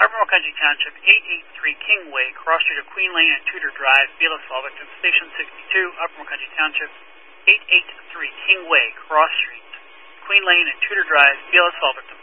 Upper Macungie Township, 883 King Way, cross street of Queen Lane and Tudor Drive, Bealis, Fullerton. Station 62, Upper Macungie Township, 883 King Way, cross street, Queen Lane and Tudor Drive, Bealis, Fullerton.